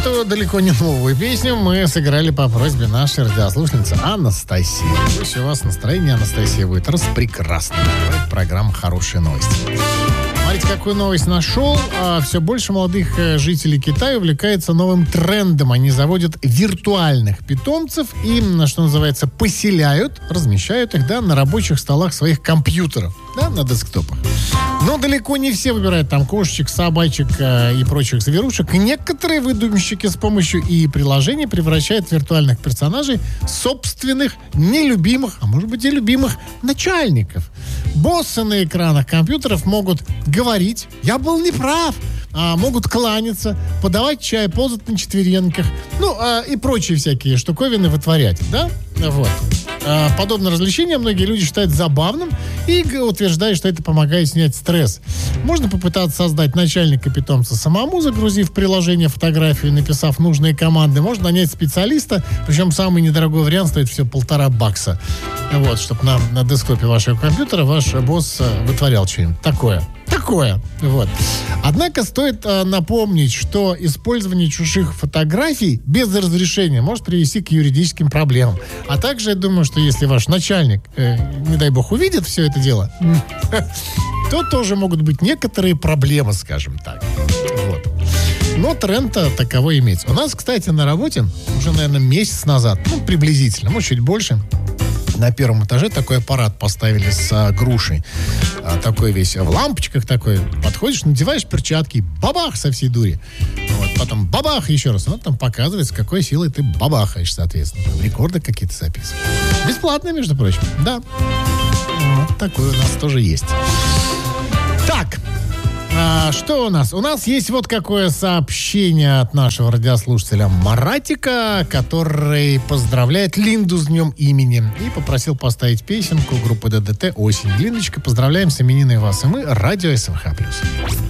Эту далеко не новую песню мы сыграли по просьбе нашей радиослушницы Анастасии. Пусть у вас настроение, Анастасия, будет распрекрасно. Программа «Хорошие новости». Смотрите, какую новость нашел. Все больше молодых жителей Китая увлекаются новым трендом. Они заводят виртуальных питомцев и, что называется, поселяют, размещают их, на рабочих столах своих компьютеров, на десктопах. Но далеко не все выбирают там кошечек, собачек и прочих зверушек. Некоторые выдумщики с помощью приложений превращают в виртуальных персонажей собственных нелюбимых, а может быть и любимых начальников. Боссы на экранах компьютеров могут говорить: «Я был неправ», могут кланяться, подавать чай, ползать на четвереньках, и прочие всякие штуковины вытворять, Вот. Подобное развлечение многие люди считают забавным и утверждают, что это помогает снять стресс. Можно попытаться создать начальника питомца самому, загрузив в приложение фотографию, написав нужные команды. Можно нанять специалиста, причем самый недорогой вариант стоит всего $1,5. Вот, чтобы на десктопе вашего компьютера ваш босс вытворял что-нибудь такое. Вот. Однако стоит напомнить, что использование чужих фотографий без разрешения может привести к юридическим проблемам. А также, я думаю, что если ваш начальник, не дай бог, увидит все это дело, то тоже могут быть некоторые проблемы, скажем так. Вот. Но тренд таковой имеется. У нас, кстати, на работе уже, наверное, месяц назад, приблизительно, может, чуть больше, на первом этаже такой аппарат поставили с грушей. Такой весь в лампочках такой. Подходишь, надеваешь перчатки, бабах со всей дури. Вот, потом бабах еще раз. Вот там показывается, с какой силой ты бабахаешь, соответственно. Там рекорды какие-то записывают. Бесплатно, между прочим. Да. Вот такой у нас тоже есть. Так. Что у нас? У нас есть вот какое сообщение от нашего радиослушателя Маратика, который поздравляет Линду с днем имени и попросил поставить песенку группы ДДТ «Осень». Линдочка, поздравляем с имениной вас, и мы радио СМХ+.